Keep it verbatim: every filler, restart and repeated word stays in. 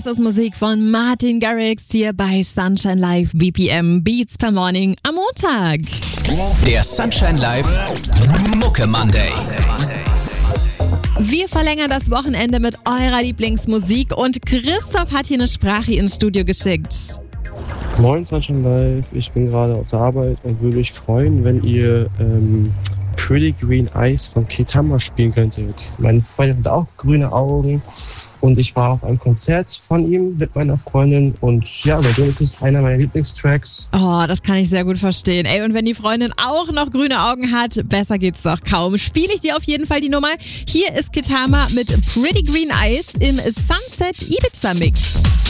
Das ist Musik von Martin Garrix hier bei Sunshine Live B P M Beats per Morning am Montag. Der Sunshine Live Mucke Monday. Wir verlängern das Wochenende mit eurer Lieblingsmusik und Christoph hat hier eine Sprache ins Studio geschickt. Moin Sunshine Live, ich bin gerade auf der Arbeit und würde mich freuen, wenn ihr ähm, Pretty Green Eyes von Ketama spielen könntet. Meine Freundin hat auch grüne Augen und ich war auf einem Konzert von ihm mit meiner Freundin und ja, bei dem ist es einer meiner Lieblingstracks. Oh, das kann ich sehr gut verstehen. Ey, und wenn die Freundin auch noch grüne Augen hat, besser geht's doch kaum. Spiele ich dir auf jeden Fall die Nummer. Hier ist Ketama mit Pretty Green Eyes im Sunset Ibiza Mix.